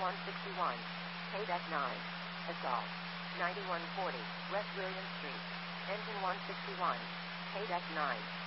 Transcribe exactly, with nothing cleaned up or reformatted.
one sixty-one. K-Deck nine. Assault. ninety-one forty. West William Street. Engine one sixty-one. K-Deck nine.